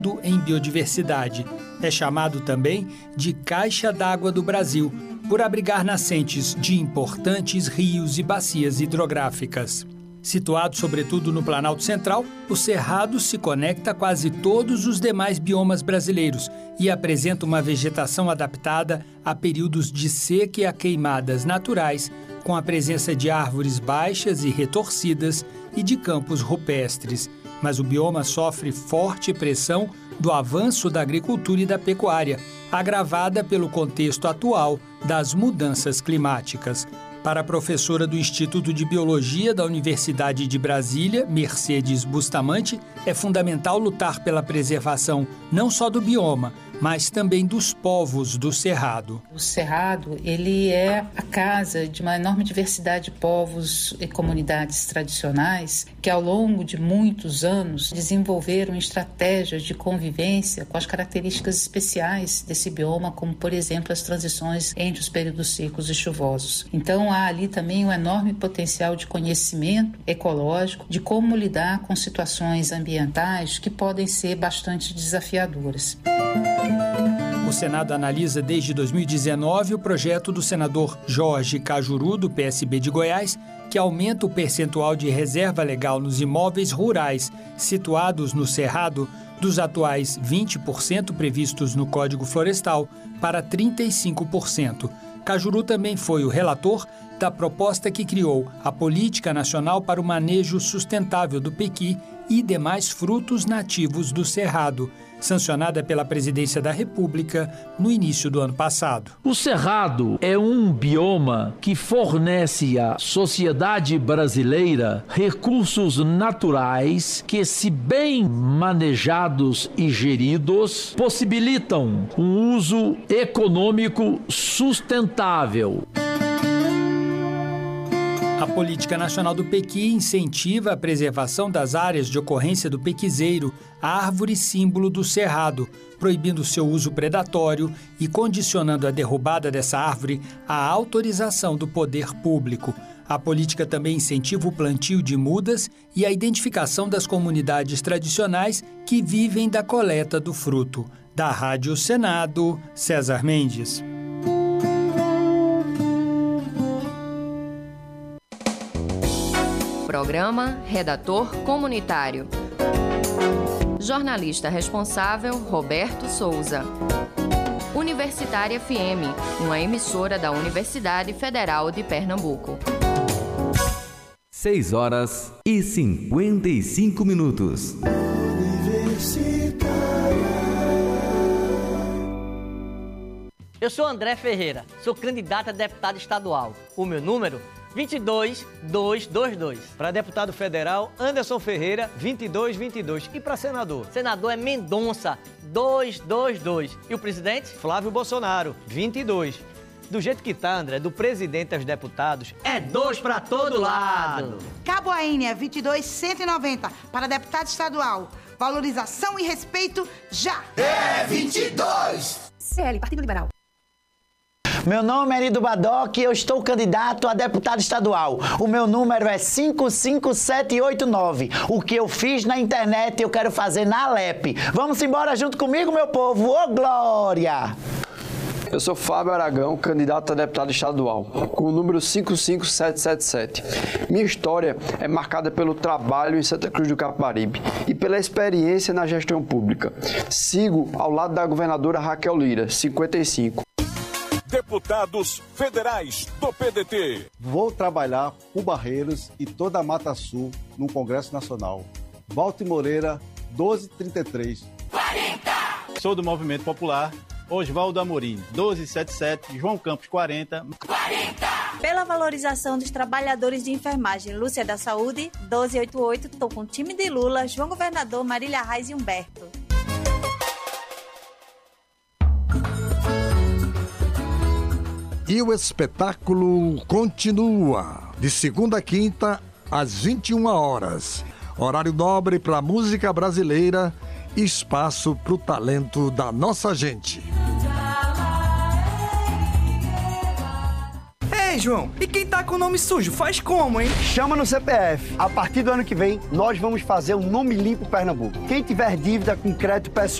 em biodiversidade. É chamado também de Caixa d'Água do Brasil, por abrigar nascentes de importantes rios e bacias hidrográficas. Situado sobretudo no Planalto Central, o Cerrado se conecta a quase todos os demais biomas brasileiros e apresenta uma vegetação adaptada a períodos de seca e a queimadas naturais, com a presença de árvores baixas e retorcidas e de campos rupestres. Mas o bioma sofre forte pressão do avanço da agricultura e da pecuária, agravada pelo contexto atual das mudanças climáticas. Para a professora do Instituto de Biologia da Universidade de Brasília, Mercedes Bustamante, é fundamental lutar pela preservação não só do bioma, mas também dos povos do Cerrado. O Cerrado, ele é a casa de uma enorme diversidade de povos e comunidades tradicionais que, ao longo de muitos anos, desenvolveram estratégias de convivência com as características especiais desse bioma, como, por exemplo, as transições entre os períodos secos e chuvosos. Então, há ali também um enorme potencial de conhecimento ecológico, de como lidar com situações ambientais que podem ser bastante desafiadoras. O Senado analisa desde 2019 o projeto do senador Jorge Cajuru, do PSB de Goiás, que aumenta o percentual de reserva legal nos imóveis rurais situados no Cerrado dos atuais 20% previstos no Código Florestal para 35%. Cajuru também foi o relator da proposta que criou a Política Nacional para o Manejo Sustentável do pequi e demais frutos nativos do Cerrado, sancionada pela Presidência da República no início do ano passado. O Cerrado é um bioma que fornece à sociedade brasileira recursos naturais que, se bem manejados e geridos, possibilitam um uso econômico sustentável. A Política Nacional do Pequi incentiva a preservação das áreas de ocorrência do pequizeiro, a árvore símbolo do Cerrado, proibindo seu uso predatório e condicionando a derrubada dessa árvore à autorização do poder público. A política também incentiva o plantio de mudas e a identificação das comunidades tradicionais que vivem da coleta do fruto. Da Rádio Senado, César Mendes. Programa Redator Comunitário. Jornalista responsável, Roberto Souza. Universitária FM, uma emissora da Universidade Federal de Pernambuco. 6h55. Eu sou André Ferreira, sou candidato a deputado estadual. O meu número 22222. Para deputado federal, Anderson Ferreira, 2222. E para senador? Senador é Mendonça, 222. E o presidente? Flávio Bolsonaro, 22. Do jeito que tá, André, do presidente aos deputados, é 2 para todo lado. Caboaínia, 22190. Para deputado estadual. Valorização e respeito já. É 22. CL, Partido Liberal. Meu nome é Erido Badoc e eu estou candidato a deputado estadual. O meu número é 55789. O que eu fiz na internet eu quero fazer na Alep. Vamos embora junto comigo, meu povo. Ô, glória! Eu sou Fábio Aragão, candidato a deputado estadual, com o número 55777. Minha história é marcada pelo trabalho em Santa Cruz do Capibaribe e pela experiência na gestão pública. Sigo ao lado da governadora Raquel Lira, 55. Deputados federais do PDT. Vou trabalhar por Barreiros e toda a Mata Sul no Congresso Nacional. Walter Moreira, 1233. 40! Sou do Movimento Popular. Oswaldo Amorim, 1277, João Campos, 40. 40! Pela valorização dos trabalhadores de enfermagem, Lúcia da Saúde, 1288, estou com o time de Lula, João Governador, Marília Reis e Humberto. E o espetáculo continua, de segunda a quinta, às 21 horas. Horário nobre para música brasileira, espaço para o talento da nossa gente. Ei, João, e quem tá com o nome sujo faz como, hein? Chama no CPF. A partir do ano que vem, nós vamos fazer um Nome Limpo Pernambuco. Quem tiver dívida com crédito pessoal